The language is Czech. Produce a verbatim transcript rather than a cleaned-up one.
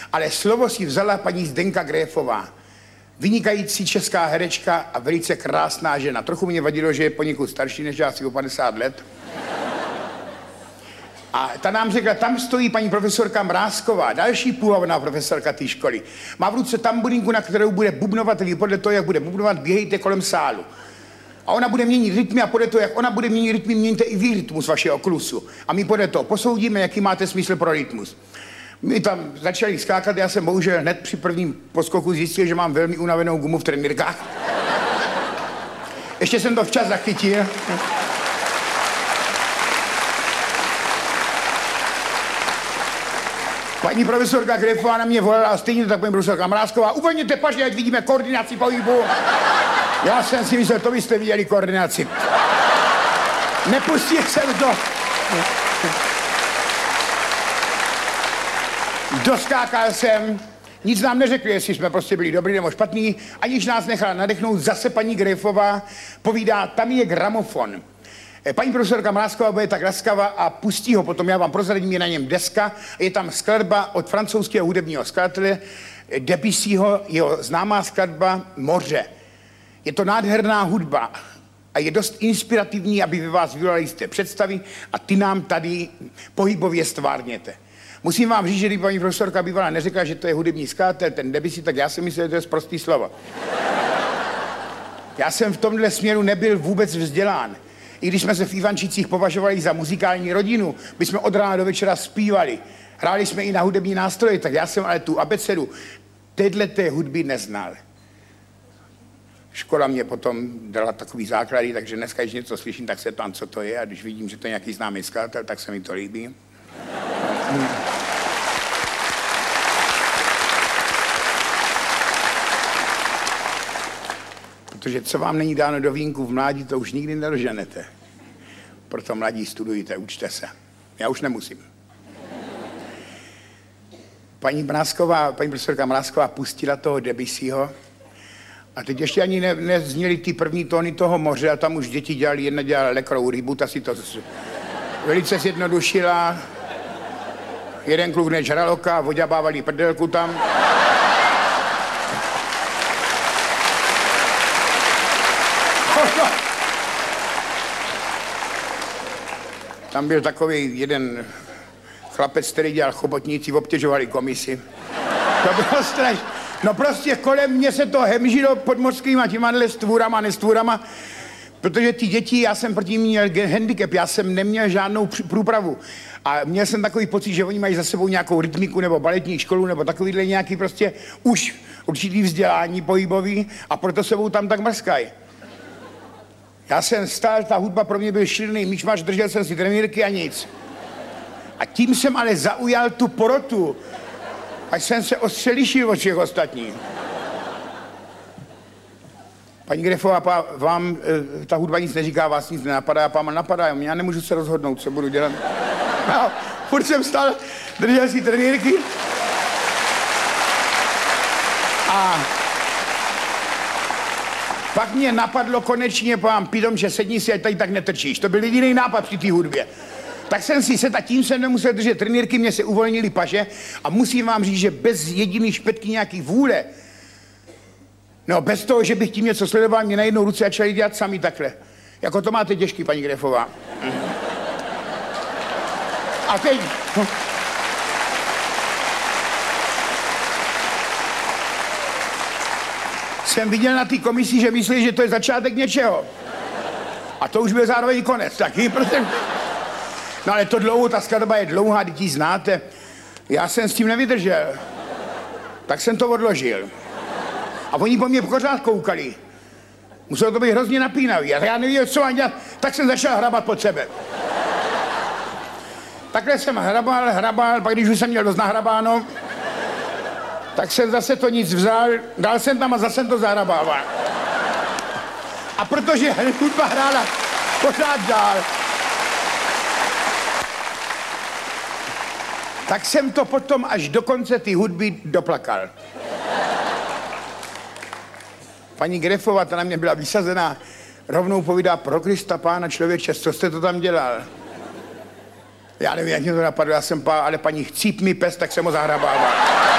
Ale slovo si vzala paní Zdenka Gréfová. Vynikající česká herečka a velice krásná žena. Trochu mě vadilo, že je poněkud starší než já, asi o padesát let. A ta nám řekla, tam stojí paní profesorka Mrázková, další půvabná profesorka té školy. Má v ruce tambulinku, na kterou bude bubnovat, vy podle toho, jak bude bubnovat, běhejte kolem sálu. A ona bude měnit rytmy a podle toho, jak ona bude měnit rytmy, měníte i vy rytmus vašeho klusu. A my podle toho posoudíme, jaký máte smysl pro rytmus. My tam začali skákat, já jsem bohužel hned při prvním poskoku zjistil, že mám velmi unavenou gumu v trenýrkách. Ještě jsem to včas zachytil. Paní profesorka Gréfová na mě volala a stejně tak paní profesorka Mrázková. Uvolněte paže, ať vidíme koordinaci pohybu. Já jsem si myslel, to byste viděli koordinaci. Nepustil jsem to. Doskákal jsem, nic nám neřekli, jestli jsme prostě byli dobrý nebo špatný, aniž nás nechala nadechnout, zase paní Gréfová povídá, tam je gramofon. Paní profesorka Mrázková bude tak laskavá a pustí ho, potom já vám prozradím, je na něm deska, je tam skladba od francouzského hudebního skladatele Debussyho, jeho známá skladba Moře. Je to nádherná hudba a je dost inspirativní, aby ve vás vyvolali jisté představy a ty nám tady pohybově stvárněte. Musím vám říct, že když paní profesorka bývala neřekla, že to je hudební skladatel, ten Debussy, tak já si myslel, že to je sprostý slovo. Já jsem v tomhle směru nebyl vůbec vzdělán. I když jsme se v Ivančicích považovali za muzikální rodinu, my jsme od rána do večera zpívali. Hráli jsme i na hudební nástroje, tak já jsem ale tu abecedu téhleté hudby neznal. Škola mě potom dala takový základy, takže dneska, když něco slyším, tak se tam, co to je, a když vidím, že to je nějaký známý skladatel, tak se mi to líbí. Hmm. Protože co vám není dáno do vínku v mládí, to už nikdy nedoženete. Proto mladí studujte, učte se. Já už nemusím. Paní Mrázková, paní profesorka Mrázková pustila toho Debussyho a teď ještě ani ne, nezněly ty první tóny toho Moře a tam už děti dělali, jedna dělala lekrou rybu, ta si to velice zjednodušila. Jeden kluk než žraloka, oďabávali prdelku tam. Tam byl takový jeden chlapec, který dělal chobotníci, obtěžovali komisi. To bylo strašné. No prostě kolem mě se to hemžilo pod mořskýma těma stvůrama, nestvůrama, protože ty děti, já jsem proti ním měl handicap, já jsem neměl žádnou průpravu. A měl jsem takový pocit, že oni mají za sebou nějakou rytmiku nebo baletní školu nebo takovýhle nějaký prostě už určitý vzdělání pohybový a proto sebou tam tak mrskají. Já jsem stál, ta hudba pro mě byl šílený myšmaš, držel jsem si trenýrky a nic. A tím jsem ale zaujal tu porotu, až jsem se ostřelišil od všech ostatních. Paní Gréfová, vám e, ta hudba nic neříká, vás nic nenapadá, a vám napadá, já nemůžu se rozhodnout, co budu dělat. No, furt jsem stál, držel si trenýrky. A pak mě napadlo konečně, povám, pidom, že sedni si, ať tady tak netrčíš. To byl jediný nápad při té hudbě. Tak jsem si sedl a tím jsem nemusel držet trenýrky, mě se uvolnili paže a musím vám říct, že bez jediný špetky nějaký vůle, no bez toho, že bych tím něco sledoval, mě na jednou ruce začali dělat sami takhle. Jako to máte těžký, paní Gréfová. A teď... jsem viděl na té komisi, že myslí, že to je začátek něčeho. A to už byl zároveň konec, taky, protože... No ale to dlouho, ta skladba je dlouhá, teď ji znáte. Já jsem s tím nevydržel. Tak jsem to odložil. A oni po mě pořád koukali. Muselo to být hrozně napínavý. A já nevěděl, co mám dělat, tak jsem začal hrabat pod sebe. Takhle jsem hrabal, hrabal, pak když už jsem měl dost nahrabáno, tak jsem zase to nic vzal, dal jsem tam a zase jsem to zahrabával. A protože hudba hrála pořád dál, tak jsem to potom až do konce ty hudby doplakal. Paní Gréfová, ta na mě byla vysazená, rovnou povídá, pro Krista Pána člověče, co jste to tam dělal? Já nevím, jak mě to napadlo, já jsem pál, ale paní chcíp mi pes, tak jsem ho zahrabával.